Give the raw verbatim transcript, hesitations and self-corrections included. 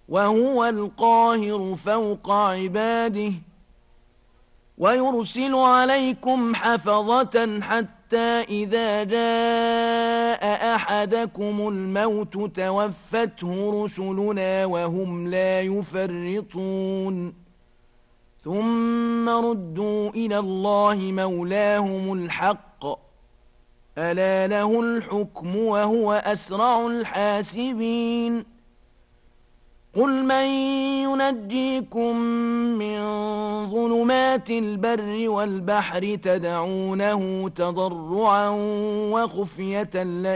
وهو القاهر فوق عباده ويرسل عليكم حفظة حتى إذا جاء أحدكم الموت توفته رسلنا وهم لا يفرطون ثم ردوا إلى الله مولاهم الحق ألا له الحكم وهو أسرع الحاسبين قل من ينجيكم من ظلمات البر والبحر تدعونه تضرعا وخفية